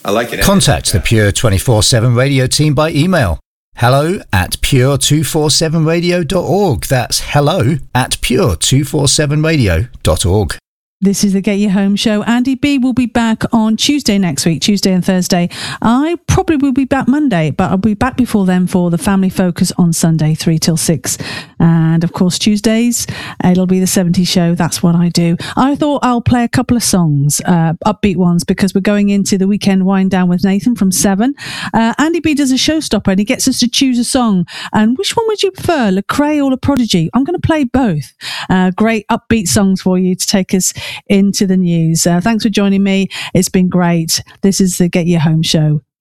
I like it. Contact the Pure 24/7 Radio team by email. hello@pure247radio.org. That's hello@pure247radio.org. This is the Get You Home show. Andy B will be back on Tuesday next week, Tuesday and Thursday. I probably will be back Monday, but I'll be back before then for the Family Focus on Sunday, 3 till 6. And of course, Tuesdays, it'll be the 70s show. That's what I do. I thought I'll play a couple of songs, upbeat ones, because we're going into the weekend wind down with Nathan from 7. Andy B does a showstopper and he gets us to choose a song. And which one would you prefer, Lecrae or Le Prodigy? I'm going to play both. Great upbeat songs for you to take us into the news. Thanks for joining me. It's been great. This is the Get You Home show.